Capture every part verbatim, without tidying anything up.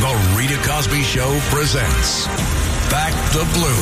The Rita Cosby Show presents Back the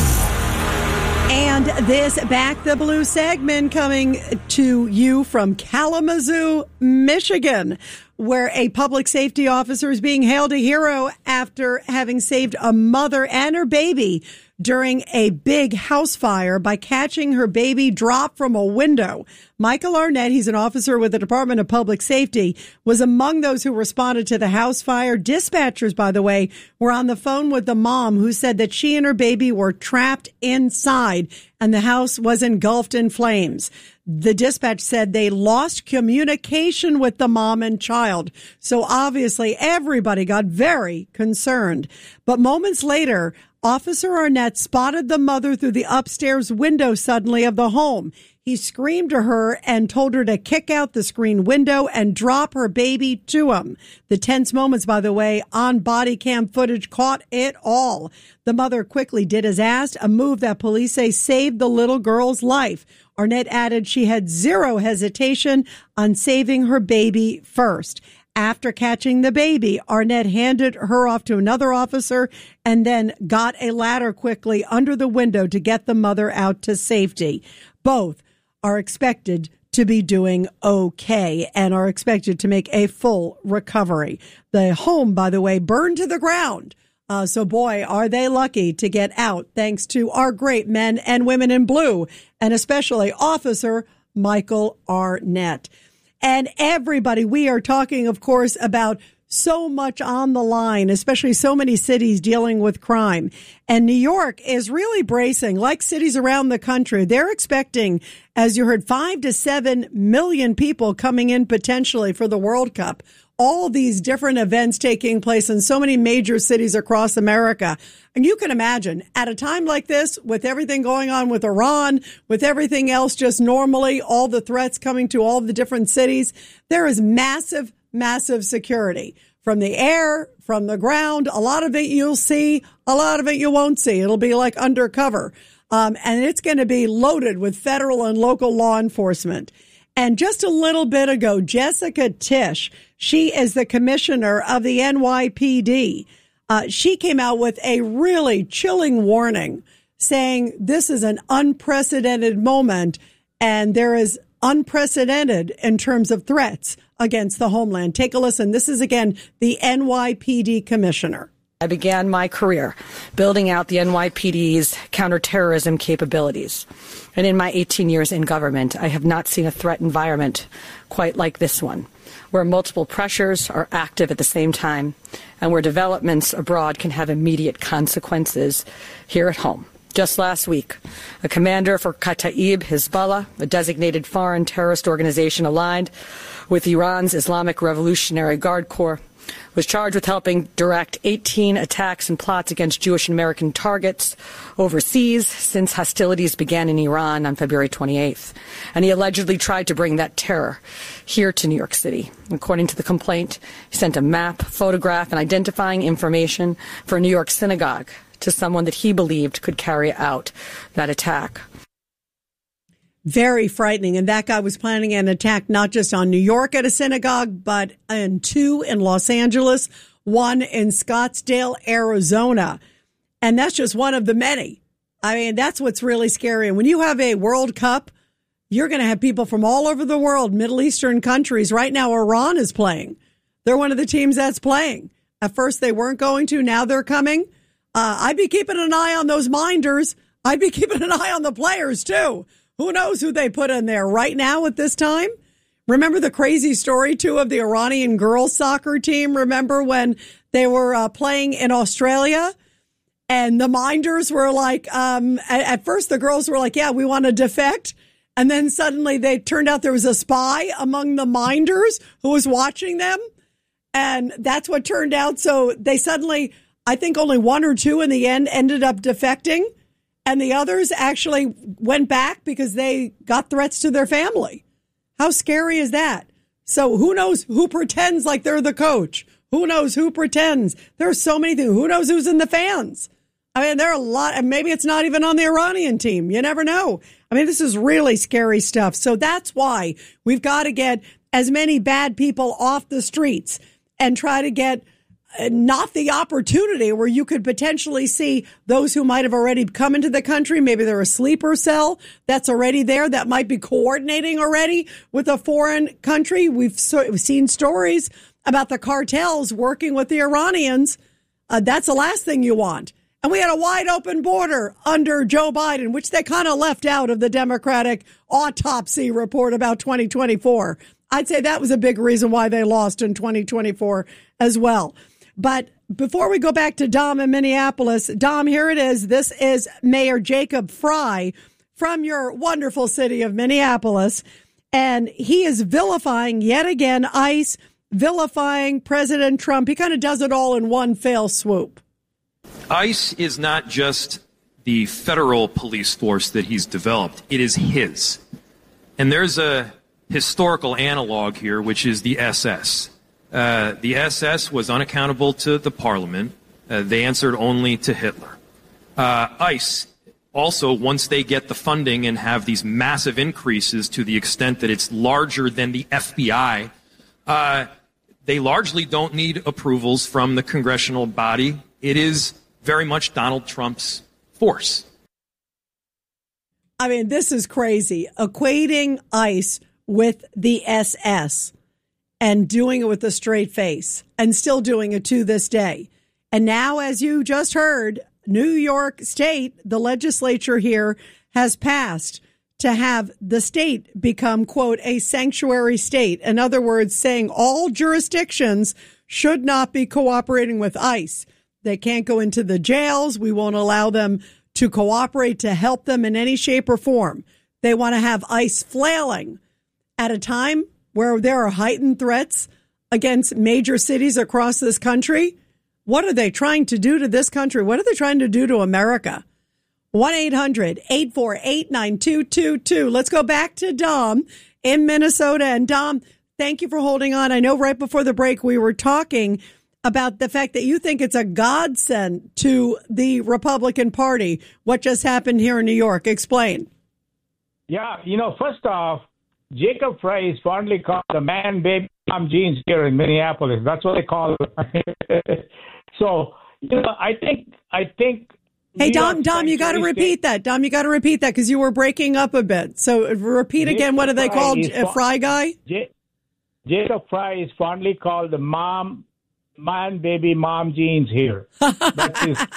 Blue. And this Back the Blue segment coming to you from Kalamazoo, Michigan, where a public safety officer is being hailed a hero after having saved a mother and her baby during a big house fire by catching her baby drop from a window. Michael Arnett, he's an officer with the Department of Public Safety, was among those who responded to the house fire. Dispatchers, by the way, were on the phone with the mom who said that she and her baby were trapped inside and the house was engulfed in flames. The dispatch said they lost communication with the mom and child. So obviously everybody got very concerned. But moments later, Officer Arnett spotted the mother through the upstairs window suddenly of the home. He screamed to her and told her to kick out the screen window and drop her baby to him. The tense moments, by the way, on body cam footage caught it all. The mother quickly did as asked, a move that police say saved the little girl's life. Arnett added she had zero hesitation on saving her baby first. After catching the baby, Arnett handed her off to another officer and then got a ladder quickly under the window to get the mother out to safety. Both are expected to be doing okay and are expected to make a full recovery. The home, by the way, burned to the ground. Uh, so, boy, are they lucky to get out thanks to our great men and women in blue, and especially Officer Michael Arnett. And everybody, we are talking, of course, about so much on the line, especially so many cities dealing with crime. And New York is really bracing, like cities around the country. They're expecting, as you heard, five to seven million people coming in potentially for the World Cup. All these different events taking place in so many major cities across America. And you can imagine at a time like this, with everything going on with Iran, with everything else just normally, all the threats coming to all the different cities, there is massive, massive security from the air, from the ground. A lot of it you'll see, a lot of it you won't see. It'll be like undercover. Um, and it's going to be loaded with federal and local law enforcement. And just a little bit ago, Jessica Tisch, she is the commissioner of the N Y P D. Uh, she came out with a really chilling warning saying this is an unprecedented moment and there is unprecedented in terms of threats against the homeland. Take a listen. This is, again, the N Y P D commissioner. I began my career building out the N Y P D's counterterrorism capabilities. And in my eighteen years in government, I have not seen a threat environment quite like this one, where multiple pressures are active at the same time and where developments abroad can have immediate consequences here at home. Just last week, a commander for Kataib Hezbollah, a designated foreign terrorist organization aligned with Iran's Islamic Revolutionary Guard Corps, was charged with helping direct eighteen attacks and plots against Jewish and American targets overseas since hostilities began in Iran on February twenty-eighth. And he allegedly tried to bring that terror here to New York City. According to the complaint, he sent a map, photograph, and identifying information for a New York synagogue to someone that he believed could carry out that attack. Very frightening. And that guy was planning an attack not just on New York at a synagogue, but in two in Los Angeles, one in Scottsdale, Arizona. And that's just one of the many. I mean, that's what's really scary. And when you have a World Cup, you're going to have people from all over the world, Middle Eastern countries. Right now, Iran is playing. They're one of the teams that's playing. At first, they weren't going to. Now they're coming. Uh, I'd be keeping an eye on those minders. I'd be keeping an eye on the players, too. Who knows who they put in there right now at this time? Remember the crazy story, too, of the Iranian girls soccer team? Remember when they were uh, playing in Australia and the minders were like, um, at, at first the girls were like, yeah, we want to defect. And then suddenly they turned out there was a spy among the minders who was watching them. And that's what turned out. So they suddenly, I think only one or two in the end ended up defecting. And the others actually went back because they got threats to their family. How scary is that? So who knows who pretends like they're the coach? Who knows who pretends? There are so many things. Who knows who's in the fans? I mean, there are a lot, and maybe it's not even on the Iranian team. You never know. I mean, this is really scary stuff. So that's why we've got to get as many bad people off the streets and try to get not the opportunity where you could potentially see those who might have already come into the country. Maybe they're a sleeper cell that's already there that might be coordinating already with a foreign country. We've, so, we've seen stories about the cartels working with the Iranians. Uh, that's the last thing you want. And we had a wide open border under Joe Biden, which they kind of left out of the Democratic autopsy report about twenty twenty-four. I'd say that was a big reason why they lost in twenty twenty-four as well. But before we go back to Dom in Minneapolis, Dom, here it is. This is Mayor Jacob Frey from your wonderful city of Minneapolis. And he is vilifying yet again ICE, vilifying President Trump. He kind of does it all in one fell swoop. ICE is not just the federal police force that he's developed. It is his. And there's a historical analog here, which is the S S. Uh, the S S was unaccountable to the parliament. Uh, they answered only to Hitler. Uh, ICE also, once they get the funding and have these massive increases to the extent that it's larger than the F B I, uh, they largely don't need approvals from the congressional body. It is very much Donald Trump's force. I mean, this is crazy. Equating ICE with the S S and doing it with a straight face and still doing it to this day. And now, as you just heard, New York State, the legislature here has passed to have the state become, quote, a sanctuary state. In other words, saying all jurisdictions should not be cooperating with ICE. They can't go into the jails. We won't allow them to cooperate to help them in any shape or form. They want to have ICE flailing at a time where there are heightened threats against major cities across this country. What are they trying to do to this country? What are they trying to do to America? one eight hundred eight four eight nine two two two. Let's go back to Dom in Minnesota. And Dom, thank you for holding on. I know right before the break we were talking about the fact that you think it's a godsend to the Republican Party, what just happened here in New York. Explain. Yeah, you know, first off, Jacob Frey is fondly called the man, baby, mom jeans here in Minneapolis. That's what they call it. So, you know, I think, I think. Hey, Dom, Dom, you got to repeat that. Dom, you got to repeat that because you were breaking up a bit. So repeat again. What are they called? A Fry guy? J- Jacob Frey is fondly called the mom, man, baby, mom jeans here. That is,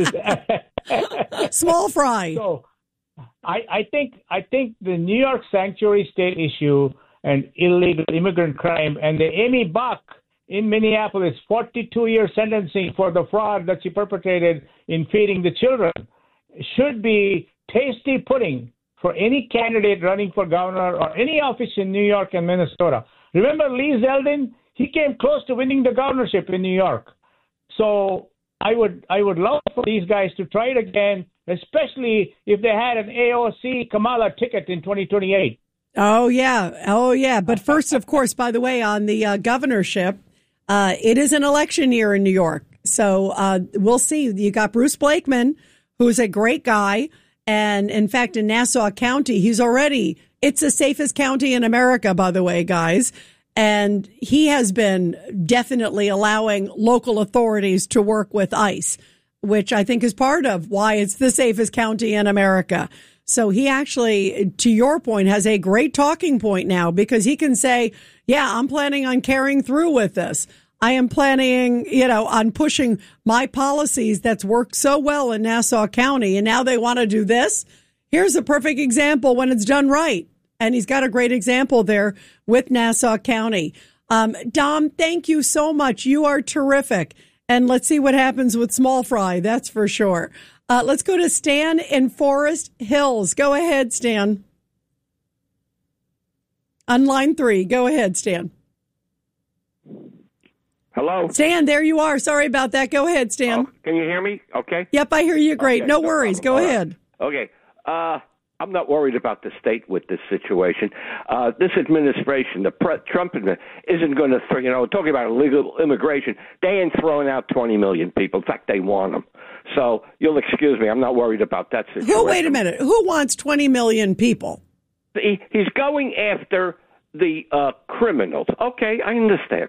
that is Small Fry. So, I, I think I think the New York sanctuary state issue and illegal immigrant crime and the Amy Buck in Minneapolis forty-two year sentencing for the fraud that she perpetrated in feeding the children should be tasty pudding for any candidate running for governor or any office in New York and Minnesota. Remember Lee Zeldin? He came close to winning the governorship in New York. So I would I would love for these guys to try it again, especially if they had an A O C Kamala ticket in twenty twenty-eight. Oh, yeah. Oh, yeah. But first, of course, by the way, on the uh, governorship, uh, it is an election year in New York. So uh, we'll see. You got Bruce Blakeman, who's a great guy. And in fact, in Nassau County, he's already, it's the safest county in America, by the way, guys. And he has been definitely allowing local authorities to work with ICE, which I think is part of why it's the safest county in America. So he actually, to your point, has a great talking point now because he can say, yeah, I'm planning on carrying through with this. I am planning, you know, on pushing my policies that's worked so well in Nassau County. And now they want to do this. Here's a perfect example when it's done right. And he's got a great example there with Nassau County. Um, Dom, thank you so much. You are terrific. And let's see what happens with Small Fry. That's for sure. Uh, let's go to Stan in Forest Hills. Go ahead, Stan. On line three. Go ahead, Stan. Hello? Stan, there you are. Sorry about that. Go ahead, Stan. Oh, can you hear me? Okay. Yep, I hear you great. Okay, no, no worries. problem. Go All ahead. Right. Okay. Uh, I'm not worried about the state with this situation. Uh, this administration, the pre- Trump administration, isn't going to, you know, talking about illegal immigration, they ain't throwing out twenty million people. In fact, they want them. So you'll excuse me. I'm not worried about that situation. Who, wait a minute. Who wants twenty million people? He, he's going after the uh, criminals. Okay, I understand that.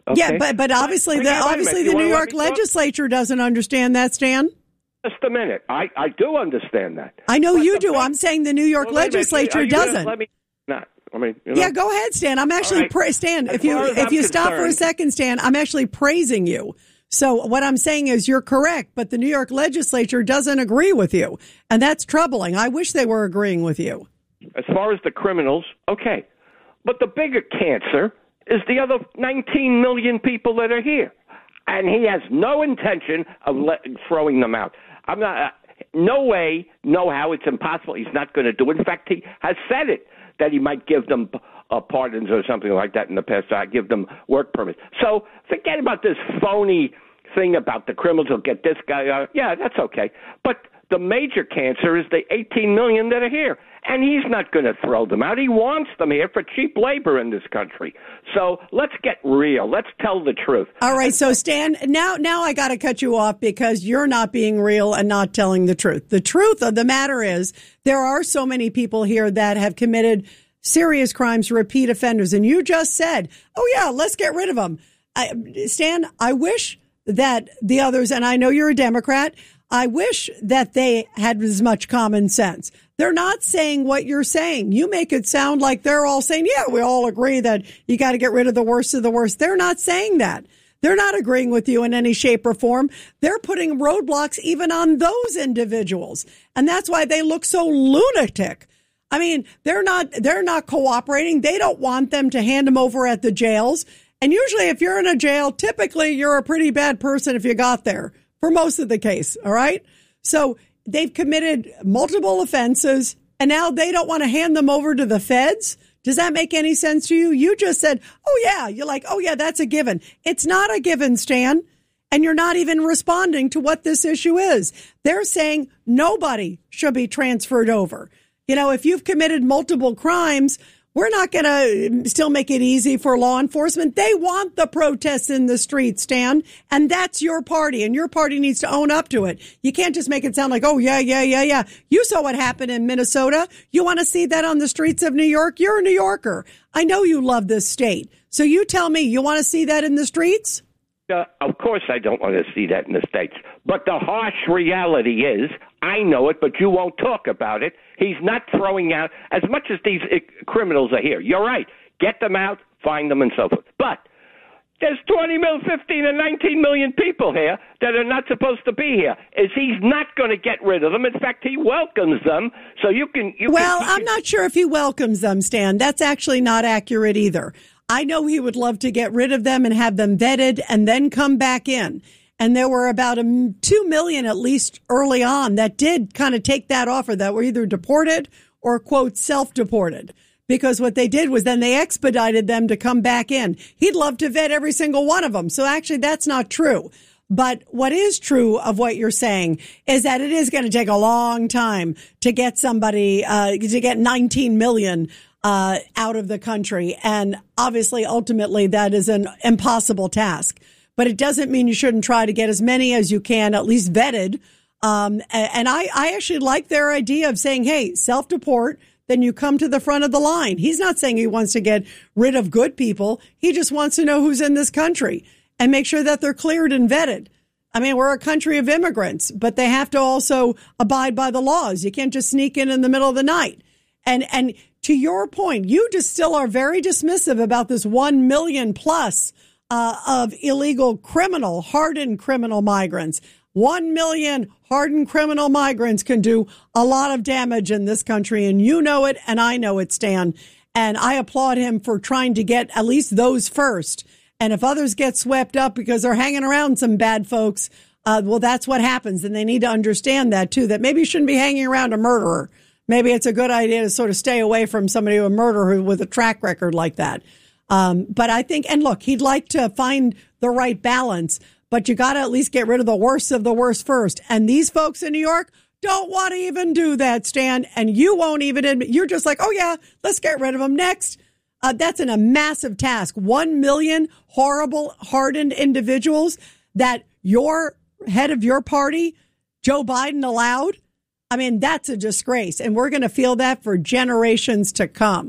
Okay? Yeah, but but obviously But, the wait a minute. obviously You the New wanna let York me talk? legislature doesn't understand that, Stan. Just a minute. I, I do understand that. I know But you the do. fact- I'm saying the New York Well, wait a minute. legislature Are you gonna doesn't. Let me not. I mean, you know. Yeah, go ahead, Stan. I'm actually right. pra- Stan. As If you far as if I'm you stop for a concerned- second, Stan, I'm actually praising you. So what I'm saying is you're correct, but the New York legislature doesn't agree with you, and that's troubling. I wish they were agreeing with you. As far as the criminals, okay. But the bigger cancer is the other nineteen million people that are here. And he has no intention of let, throwing them out. I'm not, uh, no way, no how, it's impossible. He's not going to do it. In fact, he has said it, that he might give them uh, pardons or something like that in the past, uh, give them work permits. So forget about this phony thing about the criminals will get this guy. Uh, yeah, that's okay. But the major cancer is the eighteen million that are here. And he's not going to throw them out. He wants them here for cheap labor in this country. So let's get real. Let's tell the truth. All right. So, Stan, now now I got to cut you off because you're not being real and not telling the truth. The truth of the matter is there are so many people here that have committed serious crimes, repeat offenders. And you just said, oh, yeah, let's get rid of them. I, Stan, I wish that the others, and I know you're a Democrat, I wish that they had as much common sense. They're not saying what you're saying. You make it sound like they're all saying, yeah, we all agree that you got to get rid of the worst of the worst. They're not saying that. They're not agreeing with you in any shape or form. They're putting roadblocks even on those individuals. And that's why they look so lunatic. I mean, they're not, they're not cooperating. They don't want them to hand them over at the jails. And usually if you're in a jail, typically you're a pretty bad person if you got there for most of the case. All right. So they've committed multiple offenses and now they don't want to hand them over to the feds. Does that make any sense to you? You just said, oh, yeah. You're like, oh, yeah, that's a given. It's not a given, Stan. And you're not even responding to what this issue is. They're saying nobody should be transferred over. You know, if you've committed multiple crimes, we're not going to still make it easy for law enforcement. They want the protests in the streets, Stan, and that's your party, and your party needs to own up to it. You can't just make it sound like, oh, yeah, yeah, yeah, yeah. You saw what happened in Minnesota. You want to see that on the streets of New York? You're a New Yorker. I know you love this state. So you tell me, you want to see that in the streets? Uh, of course I don't want to see that in the States. But the harsh reality is, I know it, but you won't talk about it. He's not throwing out, as much as these uh, criminals are here. You're right. Get them out, find them, and so forth. But there's twenty, fifteen, and nineteen million people here that are not supposed to be here. Is he's not going to get rid of them. In fact, he welcomes them. So you can... You well, can, I'm can, not sure if he welcomes them, Stan. That's actually not accurate either. I know he would love to get rid of them and have them vetted and then come back in. And there were about a two million, at least early on, that did kind of take that offer, that were either deported or, quote, self-deported. Because what they did was then they expedited them to come back in. He'd love to vet every single one of them. So actually, that's not true. But what is true of what you're saying is that it is going to take a long time to get somebody, uh, to get nineteen million uh, out of the country. And obviously, ultimately, that is an impossible task. But it doesn't mean you shouldn't try to get as many as you can, at least vetted. Um, and I, I actually like their idea of saying, hey, self-deport, then you come to the front of the line. He's not saying he wants to get rid of good people. He just wants to know who's in this country and make sure that they're cleared and vetted. I mean, we're a country of immigrants, but they have to also abide by the laws. You can't just sneak in in the middle of the night. And, and to your point, you just still are very dismissive about this one million plus Uh, of illegal criminal, hardened criminal migrants. One million hardened criminal migrants can do a lot of damage in this country, and you know it, and I know it, Stan. And I applaud him for trying to get at least those first. And if others get swept up because they're hanging around some bad folks, uh, well, that's what happens. And they need to understand that, too, that maybe you shouldn't be hanging around a murderer. Maybe it's a good idea to sort of stay away from somebody, a murderer with a track record like that. Um, but I think, and look, he'd like to find the right balance, but you got to at least get rid of the worst of the worst first. And these folks in New York don't want to even do that, Stan. And you won't even admit, you're just like, oh yeah, let's get rid of them next. Uh, that's an, a massive task. One million horrible, hardened individuals that your head of your party, Joe Biden, allowed. I mean, that's a disgrace. And we're going to feel that for generations to come.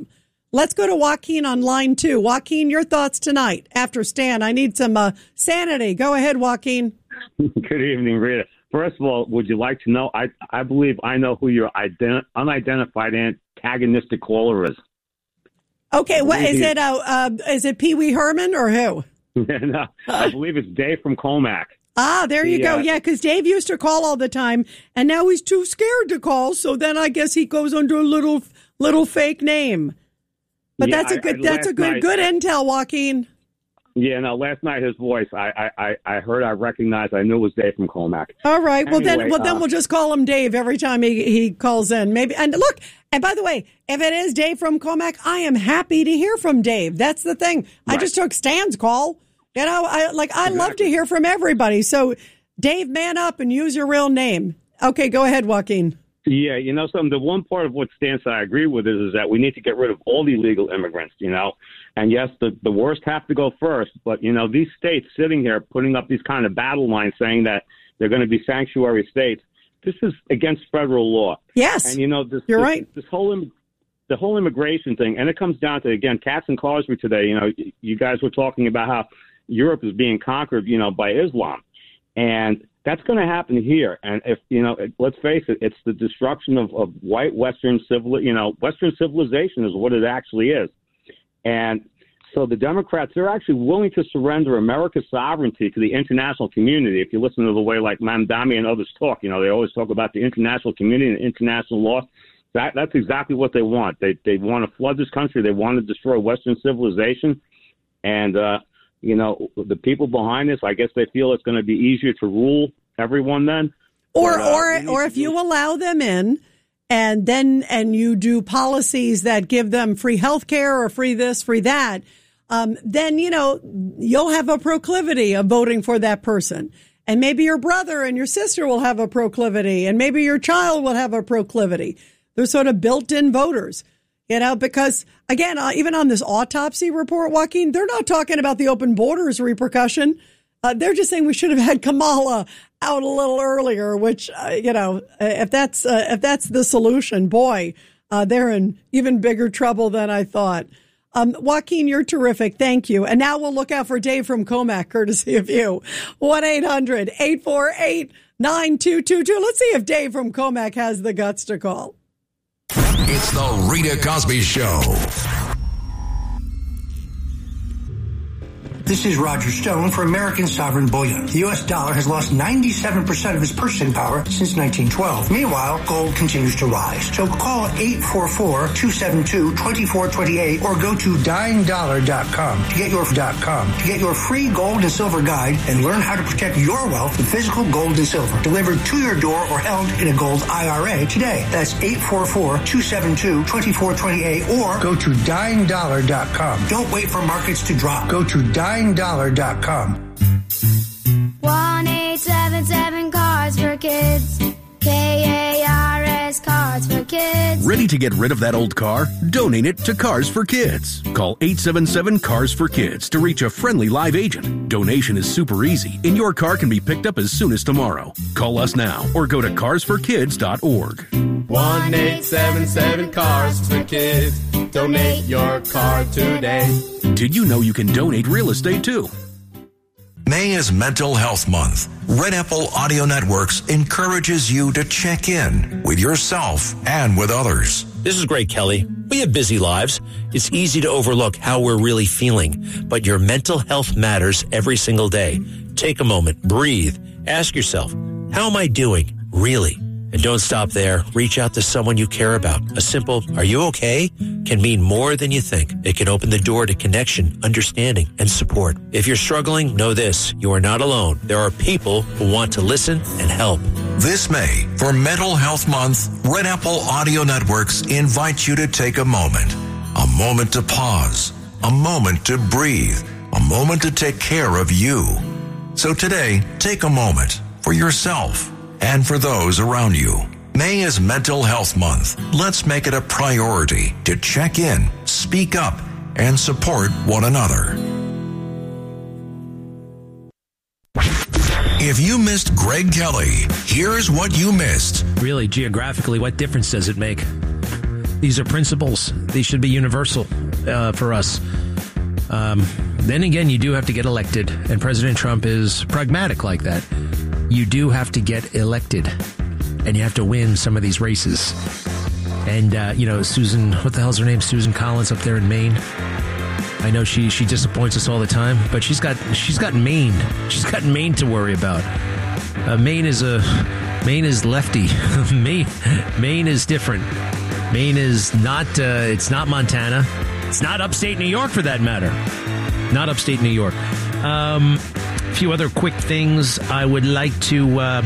Let's go to Joaquin on line two. Joaquin, your thoughts tonight after Stan. I need some uh, sanity. Go ahead, Joaquin. Good evening, Rita. First of all, would you like to know? I I believe I know who your ident- unidentified antagonistic caller is. Okay, what is it? Uh, uh, is it Pee Wee Herman or who? no, I believe it's Dave from Comac. Ah, there you the, go. Uh, yeah, because Dave used to call all the time, and now he's too scared to call. So then I guess he goes under a little little fake name. But yeah, that's a good I, I, that's a good night, good intel, Joaquin. Yeah, no, last night his voice, I, I, I heard, I recognized, I knew it was Dave from Comac. All right, well anyway, then, well then uh, we'll just call him Dave every time he, he calls in. Maybe, and look, and by the way, if it is Dave from Comac, I am happy to hear from Dave. That's the thing. Right. I just took Stan's call. You know, I like I exactly. love to hear from everybody. So, Dave, man up and use your real name. Okay, go ahead, Joaquin. Yeah, you know, something. The one part of what Stan said I agree with is, is that we need to get rid of all the illegal immigrants, you know. And yes, the, the worst have to go first. But, you know, these states sitting here putting up these kind of battle lines saying that they're going to be sanctuary states, this is against federal law. Yes. And, you know, this, You're this, right. this whole im- the whole immigration thing, and it comes down to, again, Katz and Carsby today, you know, you guys were talking about how Europe is being conquered, you know, by Islam. And that's going to happen here. And if, you know, let's face it, it's the destruction of, of white Western civil, you know, Western civilization is what it actually is. And so the Democrats, they're actually willing to surrender America's sovereignty to the international community. If you listen to the way like Mamdani and others talk, you know, they always talk about the international community and international law. That, that's exactly what they want. They they want to flood this country. They want to destroy Western civilization. And, uh, you know, the people behind this, I guess they feel it's going to be easier to rule everyone then. Or but, uh, or or if you allow them in and then and you do policies that give them free health care or free this, free that, um, then, you know, you'll have a proclivity of voting for that person. And maybe your brother and your sister will have a proclivity, and maybe your child will have a proclivity. They're sort of built-in voters. You know, because, again, uh, even on this autopsy report, Joaquin, they're not talking about the open borders repercussion. Uh, they're just saying we should have had Kamala out a little earlier, which, uh, you know, if that's uh, if that's the solution, boy, uh, they're in even bigger trouble than I thought. Um, Joaquin, you're terrific. Thank you. And now we'll look out for Dave from Comac, courtesy of you. one eight hundred eight four eight nine two two two. Let's see if Dave from Comac has the guts to call. It's the Rita Cosby Show. This is Roger Stone for American Sovereign Bullion. The U S dollar has lost ninety-seven percent of its purchasing power since nineteen twelve. Meanwhile, gold continues to rise. So call eight four four, two seven two, two four two eight or go to dying dollar dot com to get your .com to get your free gold and silver guide and learn how to protect your wealth with physical gold and silver delivered to your door or held in a gold I R A today. That's eight four four, two seven two, two four two eight or go to dying dollar dot com. Don't wait for markets to drop. Go to dying dollar dot com. one eight seven seven Cards for Kids. K A R S Cards for Kids. Ready to get rid of that old car? Donate it to Cars for Kids. Call eight seven seven Cars for Kids to reach a friendly live agent. Donation is super easy, and your car can be picked up as soon as tomorrow. Call us now or go to cars for kids dot org. one eight seven seven Cars for Kids. Donate your car today. Did you know you can donate real estate too? May is Mental Health Month. Red Apple Audio Networks encourages you to check in with yourself and with others. This is Greg Kelly. We have busy lives. It's easy to overlook how we're really feeling, but your mental health matters every single day. Take a moment, breathe, ask yourself, how am I doing, really? And don't stop there. Reach out to someone you care about. A simple, are you okay? Can mean more than you think. It can open the door to connection, understanding, and support. If you're struggling, know this. You are not alone. There are people who want to listen and help. This May, for Mental Health Month, Red Apple Audio Networks invite you to take a moment. A moment to pause. A moment to breathe. A moment to take care of you. So today, take a moment for yourself and for those around you. May is Mental Health Month. Let's make it a priority to check in, speak up, and support one another. If you missed Greg Kelly, here's what you missed. Really, geographically, what difference does it make? These are principles. These should be universal uh, for us. Um, then again, you do have to get elected, and President Trump is pragmatic like that. You do have to get elected, and you have to win some of these races. And, uh, you know, Susan, what the hell's her name? Susan Collins up there in Maine. I know she, she disappoints us all the time, but she's got she's got Maine. She's got Maine to worry about. Uh, Maine is a Maine is lefty. Maine Maine is different. Maine is not, uh, it's not Montana. It's not upstate New York, for that matter. Not upstate New York. Um, a few other quick things I would like to, uh,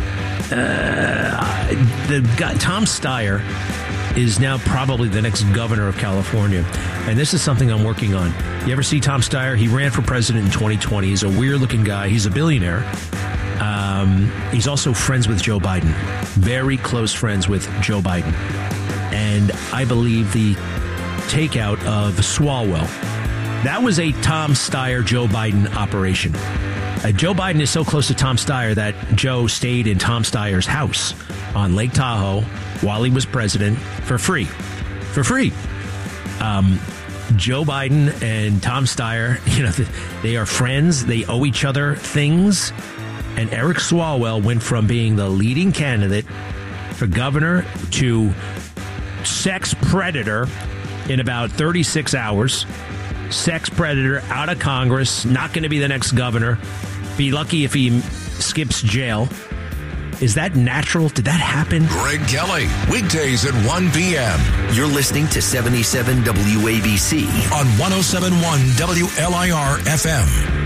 uh, the guy, Tom Steyer is now probably the next governor of California. And this is something I'm working on. You ever see Tom Steyer? He ran for president in twenty twenty. He's a weird-looking guy. He's a billionaire. Um, he's also friends with Joe Biden. Very close friends with Joe Biden. And I believe the takeout of Swalwell, that was a Tom Steyer, Joe Biden operation. Uh, Joe Biden is so close to Tom Steyer that Joe stayed in Tom Steyer's house on Lake Tahoe while he was president for free. For free. Um, Joe Biden and Tom Steyer, you know, they are friends. They owe each other things. And Eric Swalwell went from being the leading candidate for governor to sex predator in about thirty-six hours. Sex predator, out of Congress, not going to be the next governor. Be lucky if he skips jail. Is that natural? Did that happen? Greg Kelly, weekdays at one p.m. You're listening to seventy-seven W A B C on one oh seven point one W L I R F M.